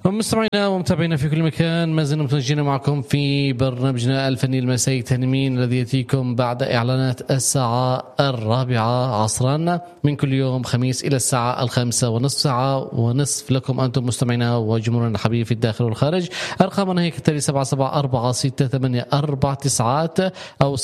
مستمعينا ومتابعينا في كل مكان، ما زلنا متواجدين معكم في برنامجنا الفني المسائي تنمين الذي يأتيكم بعد إعلانات الساعة 4 عصرا من كل يوم خميس إلى الساعة 5:30 ساعة ونصف لكم أنتم مستمعينا وجمهورنا الحبيب في الداخل والخارج. أرقامنا هي كالتالي: 774668 أو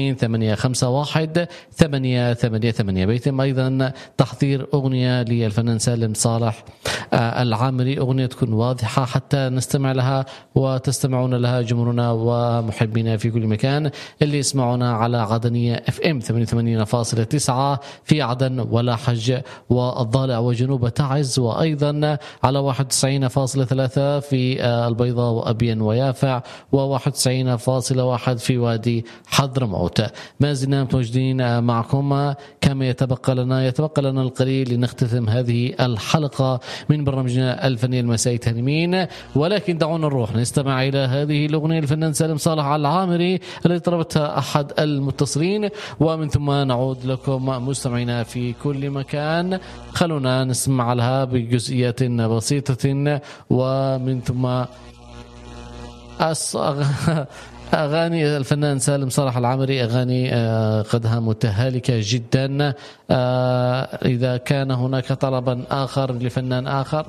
02851 بيتم أيضا تحضير أغنية للفنان سالم صالح العامري، أغنية تكون واضحة حتى نستمع لها وتستمعون لها جمهورنا ومحبينا في كل مكان اللي يسمعونا على عدنية FM 88.9 في عدن ولا حج والضالع وجنوب تعز، وأيضا على 91.3 في البيضاء وأبين ويافع، و91.1 في وادي حضرموت. ما زلنا متواجدين معكم. كما يتبقى لنا القليل لنختتم هذه الحلقة من برنامجنا الفني المسائي تنمين، ولكن دعونا نروح نستمع إلى هذه الأغنية الفنان سالم صالح العامري التي طلبتها أحد المتصلين، ومن ثم نعود لكم مستمعينا في كل مكان. خلونا نسمع لها بجزئيات بسيطة، ومن ثم أغاني الفنان سالم صالح العامري أغاني قدها متهالكة جدا. إذا كان هناك طلبا آخر لفنان آخر،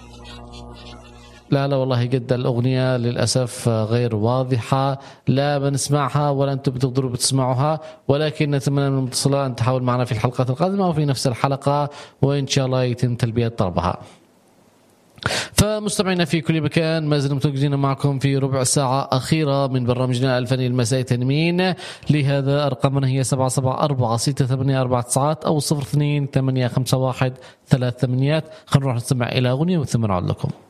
لا والله قد الأغنية للأسف غير واضحة، لا بنسمعها ولا أنتم بتقدروا بتسمعوها، ولكن نتمنى من المتصلة أن تحاول معنا في الحلقات القادمة وفي نفس الحلقة، وإن شاء الله يتم تلبية طلبها. فمستمعينا في كل مكان، ما زلنا متواجدين معكم في ربع ساعة أخيرة من برنامجنا الفني المسائي تنمين. لهذا أرقامنا هي 774668 أو 02851 3 8. خلونا نروح نستمع إلى أغنية وثم نعود لكم.